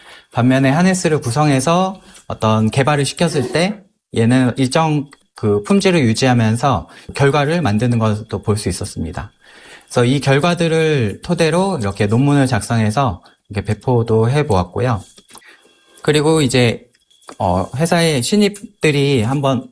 반면에 하네스를 구성해서 어떤 개발을 시켰을 때 얘는 일정 그 품질을 유지하면서 결과를 만드는 것도 볼 수 있었습니다. 그래서 이 결과들을 토대로 이렇게 논문을 작성해서 이렇게 배포도 해보았고요. 그리고 이제 회사의 신입들이 한번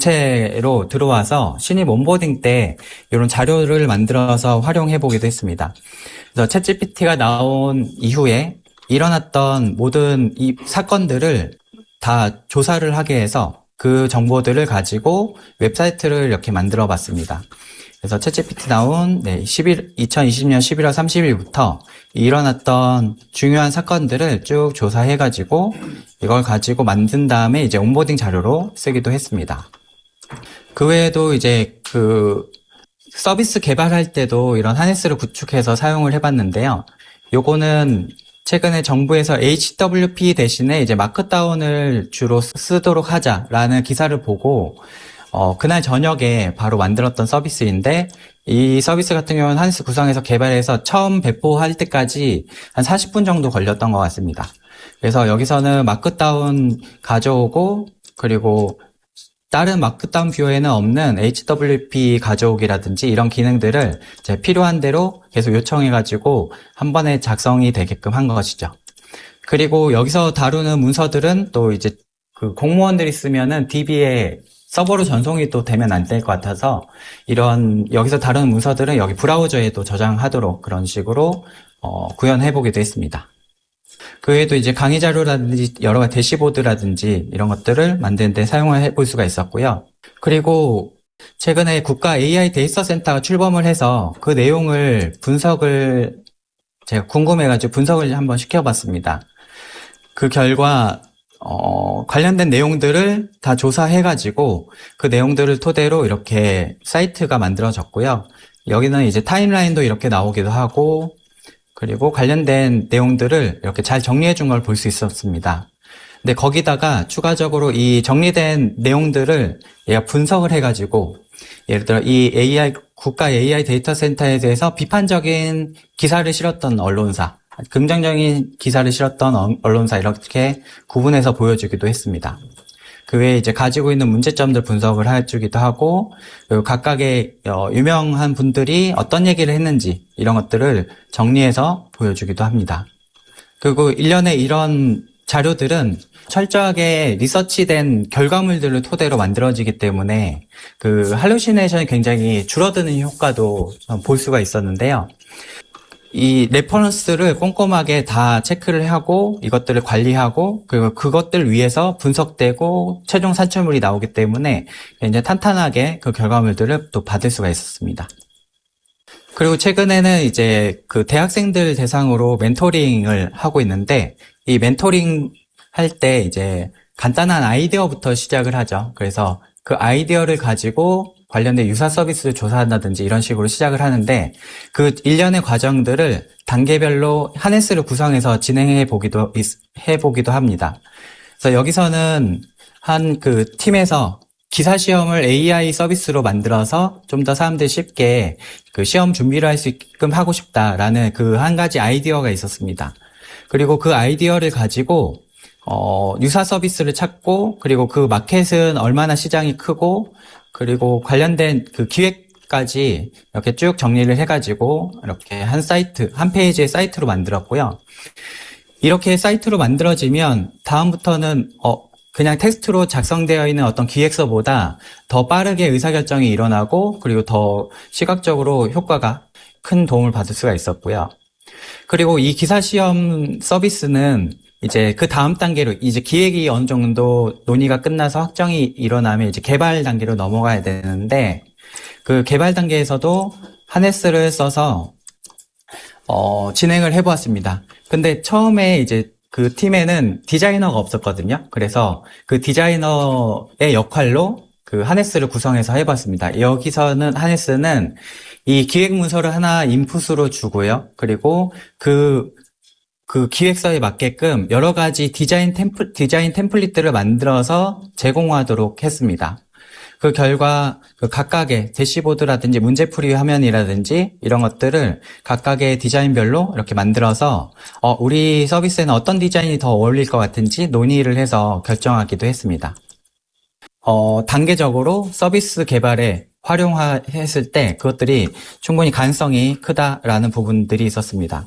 공채로 들어와서 신입 온보딩 때 이런 자료를 만들어서 활용해 보기도 했습니다. 그래서 챗GPT가 나온 이후에 일어났던 모든 이 사건들을 다 조사를 하게 해서 그 정보들을 가지고 웹사이트를 이렇게 만들어 봤습니다. 그래서 챗GPT 나온 2020년 11월 30일부터 일어났던 중요한 사건들을 쭉 조사해가지고 이걸 가지고 만든 다음에 이제 온보딩 자료로 쓰기도 했습니다. 그 외에도 이제 그 서비스 개발할 때도 이런 하네스를 구축해서 사용을 해봤는데요. 요거는 최근에 정부에서 HWP 대신에 이제 마크다운을 주로 쓰도록 하자라는 기사를 보고 그날 저녁에 바로 만들었던 서비스인데 이 서비스 같은 경우는 하네스 구성해서 개발해서 처음 배포할 때까지 한 40분 정도 걸렸던 것 같습니다. 그래서 여기서는 마크다운 가져오고 그리고 다른 마크다운 뷰어에는 없는 HWP 가져오기라든지 이런 기능들을 이제 필요한 대로 계속 요청해가지고 한 번에 작성이 되게끔 한 것이죠. 그리고 여기서 다루는 문서들은 또 이제 그 공무원들이 쓰면은 DB에 서버로 전송이 또 되면 안 될 것 같아서 이런 여기서 다루는 문서들은 여기 브라우저에도 저장하도록 그런 식으로 구현해 보기도 했습니다. 그 외에도 이제 강의 자료라든지 여러 가지 대시보드라든지 이런 것들을 만드는 데 사용을 해볼 수가 있었고요. 그리고 최근에 국가 AI 데이터 센터가 출범을 해서 그 내용을 분석을 제가 궁금해가지고 분석을 한번 시켜봤습니다. 그 결과 관련된 내용들을 다 조사해가지고 그 내용들을 토대로 이렇게 사이트가 만들어졌고요. 여기는 이제 타임라인도 이렇게 나오기도 하고 그리고 관련된 내용들을 이렇게 잘 정리해 준 걸 볼 수 있었습니다. 근데 거기다가 추가적으로 이 정리된 내용들을 얘가 분석을 해가지고 예를 들어 이 AI, 국가 AI 데이터 센터에 대해서 비판적인 기사를 실었던 언론사, 긍정적인 기사를 실었던 언론사 이렇게 구분해서 보여주기도 했습니다. 그 외에 이제 가지고 있는 문제점들 분석을 해주기도 하고, 그리고 각각의 유명한 분들이 어떤 얘기를 했는지 이런 것들을 정리해서 보여주기도 합니다. 그리고 일련의 이런 자료들은 철저하게 리서치된 결과물들을 토대로 만들어지기 때문에 그 할루시네이션이 굉장히 줄어드는 효과도 볼 수가 있었는데요. 이 레퍼런스를 꼼꼼하게 다 체크를 하고 이것들을 관리하고 그리고 그것들 위해서 분석되고 최종 산출물이 나오기 때문에 굉장히 탄탄하게 그 결과물들을 또 받을 수가 있었습니다. 그리고 최근에는 이제 그 대학생들 대상으로 멘토링을 하고 있는데 이 멘토링 할 때 이제 간단한 아이디어부터 시작을 하죠. 그래서 그 아이디어를 가지고 관련된 유사 서비스를 조사한다든지 이런 식으로 시작을 하는데 그 일련의 과정들을 단계별로 하네스를 구성해서 진행해 보기도 합니다. 그래서 여기서는 한 그 팀에서 기사 시험을 AI 서비스로 만들어서 좀 더 사람들이 쉽게 그 시험 준비를 할 수 있게끔 하고 싶다라는 그 한 가지 아이디어가 있었습니다. 그리고 그 아이디어를 가지고 유사 서비스를 찾고 그리고 그 마켓은 얼마나 시장이 크고 그리고 관련된 그 기획까지 이렇게 쭉 정리를 해가지고 이렇게 한 페이지의 사이트로 만들었고요. 이렇게 사이트로 만들어지면 다음부터는 그냥 텍스트로 작성되어 있는 어떤 기획서보다 더 빠르게 의사결정이 일어나고 그리고 더 시각적으로 효과가 큰 도움을 받을 수가 있었고요. 그리고 이 기사시험 서비스는 이제 그 다음 단계로 이제 기획이 어느 정도 논의가 끝나서 확정이 일어나면 이제 개발 단계로 넘어가야 되는데 그 개발 단계에서도 하네스를 써서 진행을 해보았습니다. 근데 처음에 이제 그 팀에는 디자이너가 없었거든요. 그래서 그 디자이너의 역할로 그 하네스를 구성해서 해봤습니다. 여기서는 하네스는 이 기획 문서를 하나 인풋으로 주고요. 그리고 그 기획서에 맞게끔 여러 가지 디자인 템플릿들을 만들어서 제공하도록 했습니다. 그 결과 그 각각의 대시보드라든지 문제풀이 화면이라든지 이런 것들을 각각의 디자인별로 이렇게 만들어서 우리 서비스에는 어떤 디자인이 더 어울릴 것 같은지 논의를 해서 결정하기도 했습니다. 단계적으로 서비스 개발에 활용했을 때 그것들이 충분히 가능성이 크다라는 부분들이 있었습니다.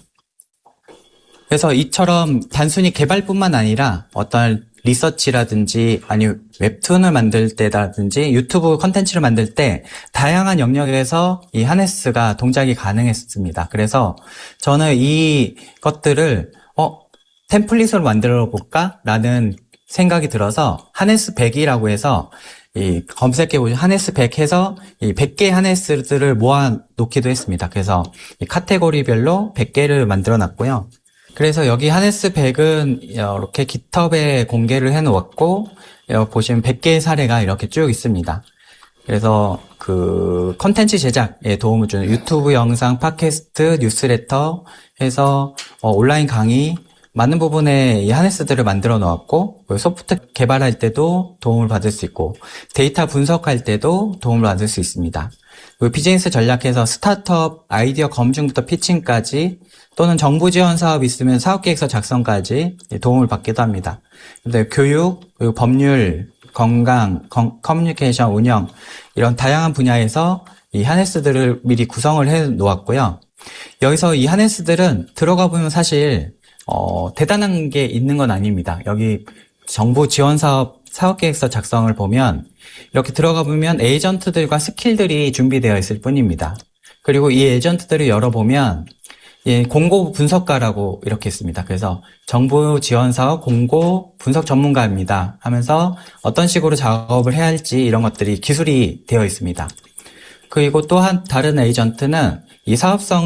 그래서 이처럼 단순히 개발뿐만 아니라 어떤 리서치라든지 아니 웹툰을 만들 때라든지 유튜브 컨텐츠를 만들 때 다양한 영역에서 이 하네스가 동작이 가능했습니다. 그래서 저는 이 것들을 템플릿으로 만들어 볼까? 라는 생각이 들어서 하네스 100이라고 해서 이 검색해 보시면 하네스 100 해서 이 100개의 하네스들을 모아 놓기도 했습니다. 그래서 이 카테고리별로 100개를 만들어 놨고요. 그래서 여기 하네스 100은 이렇게 깃허브에 공개를 해 놓았고 보시면 100개의 사례가 이렇게 쭉 있습니다. 그래서 그 컨텐츠 제작에 도움을 주는 유튜브 영상, 팟캐스트, 뉴스레터 해서 온라인 강의 많은 부분에 이 하네스들을 만들어 놓았고 소프트 개발할 때도 도움을 받을 수 있고 데이터 분석할 때도 도움을 받을 수 있습니다. 비즈니스 전략에서 스타트업 아이디어 검증부터 피칭까지 또는 정부 지원 사업이 있으면 사업계획서 작성까지 도움을 받기도 합니다. 근데 교육, 그리고 법률, 건강, 커뮤니케이션, 운영 이런 다양한 분야에서 이 하네스들을 미리 구성을 해 놓았고요. 여기서 이 하네스들은 들어가 보면 사실 대단한 게 있는 건 아닙니다. 여기 정부 지원 사업계획서 작성을 보면 이렇게 들어가 보면 에이전트들과 스킬들이 준비되어 있을 뿐입니다. 그리고 이 에이전트들을 열어보면 공고 분석가라고 이렇게 있습니다. 그래서 정부 지원 사업 공고 분석 전문가입니다 하면서 어떤 식으로 작업을 해야 할지 이런 것들이 기술이 되어 있습니다. 그리고 또한 다른 에이전트는 이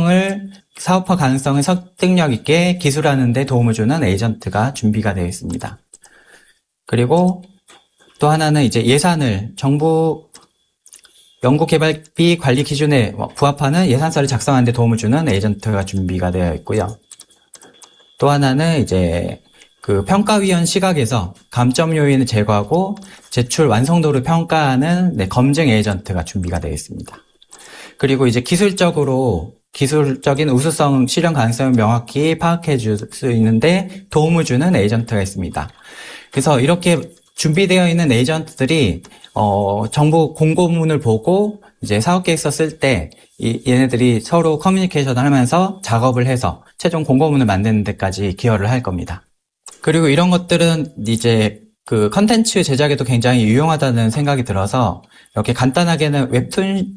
사업화 가능성을 설득력 있게 기술하는 데 도움을 주는 에이전트가 준비가 되어 있습니다. 그리고 또 하나는 이제 예산을 정부 연구개발비 관리 기준에 부합하는 예산서를 작성하는 데 도움을 주는 에이전트가 준비가 되어 있고요. 또 하나는 이제 그 평가위원 시각에서 감점 요인을 제거하고 제출 완성도를 평가하는 검증 에이전트가 준비가 되어 있습니다. 그리고 이제 기술적인 우수성, 실현 가능성을 명확히 파악해 줄 수 있는데 도움을 주는 에이전트가 있습니다. 그래서 이렇게 준비되어 있는 에이전트들이 정부 공고문을 보고 이제 사업계획서 쓸 때 얘네들이 서로 커뮤니케이션을 하면서 작업을 해서 최종 공고문을 만드는 데까지 기여를 할 겁니다. 그리고 이런 것들은 이제 그 컨텐츠 제작에도 굉장히 유용하다는 생각이 들어서 이렇게 간단하게는 웹툰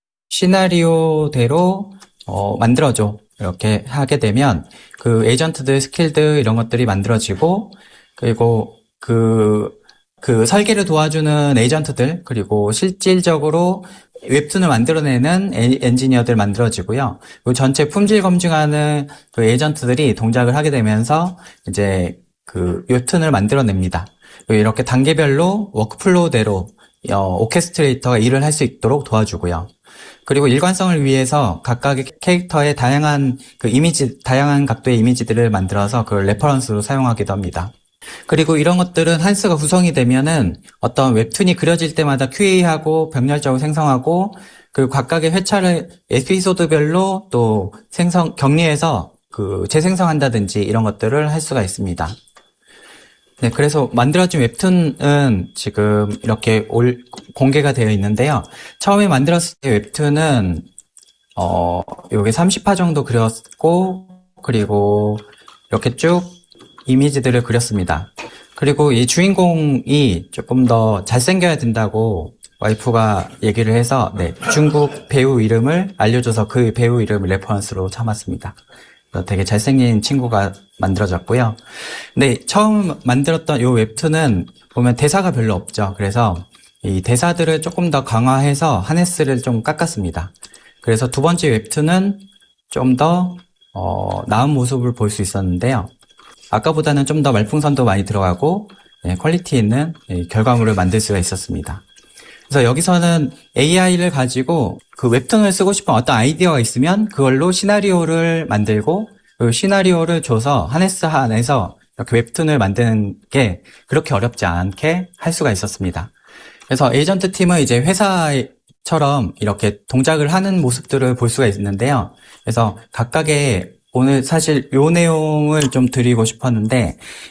시나리오대로 만들어줘 이렇게 하게 되면 그 에이전트들 스킬들 이런 것들이 만들어지고 그리고 그 설계를 도와주는 에이전트들 그리고 실질적으로 웹툰을 만들어내는 엔지니어들 만들어지고요. 그리고 전체 품질 검증하는 그 에이전트들이 동작을 하게 되면서 이제 그 웹툰을 만들어냅니다. 이렇게 단계별로 워크플로우대로 오케스트레이터가 일을 할 수 있도록 도와주고요. 그리고 일관성을 위해서 각각의 캐릭터의 다양한 각도의 이미지들을 만들어서 그걸 레퍼런스로 사용하기도 합니다. 그리고 이런 것들은 한스가 구성이 되면은 어떤 웹툰이 그려질 때마다 QA하고 병렬적으로 생성하고 그리고 각각의 회차를 에피소드별로 또 격리해서 재생성한다든지 이런 것들을 할 수가 있습니다. 네, 그래서 만들어진 웹툰은 지금 이렇게 공개가 되어 있는데요. 처음에 만들었을 때 웹툰은 요게 30화 정도 그렸고 그리고 이렇게 쭉 이미지들을 그렸습니다. 그리고 이 주인공이 조금 더 잘생겨야 된다고 와이프가 얘기를 해서 중국 배우 이름을 알려줘서 그 배우 이름을 레퍼런스로 삼았습니다. 되게 잘생긴 친구가 만들어졌고요. 근데 처음 만들었던 이 웹툰은 보면 대사가 별로 없죠. 그래서 이 대사들을 조금 더 강화해서 하네스를 좀 깎았습니다. 그래서 두 번째 웹툰은 좀 더 나은 모습을 볼 수 있었는데요. 아까보다는 좀 더 말풍선도 많이 들어가고 퀄리티 있는 결과물을 만들 수가 있었습니다. 그래서 여기서는 AI를 가지고 그 웹툰을 쓰고 싶은 어떤 아이디어가 있으면 그걸로 시나리오를 만들고 그 시나리오를 줘서 하네스 안에서 이렇게 웹툰을 만드는 게 그렇게 어렵지 않게 할 수가 있었습니다. 그래서 에이전트 팀은 이제 회사처럼 이렇게 동작을 하는 모습들을 볼 수가 있는데요. 그래서 각각의 오늘 사실 요 내용을 좀 드리고 싶었는데